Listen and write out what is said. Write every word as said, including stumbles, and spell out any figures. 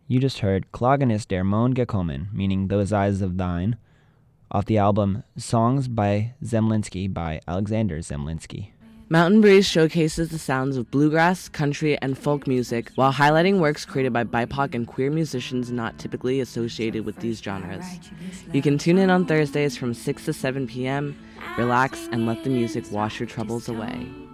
You just heard Klagen ist der Mond gekommen, meaning Those Eyes of Thine, off the album Songs by Zemlinsky by Alexander Zemlinsky. Mountain Breeze showcases the sounds of bluegrass, country, and folk music while highlighting works created by B I P O C and queer musicians not typically associated with these genres. You can tune in on Thursdays from six to seven p.m., relax, and let the music wash your troubles away.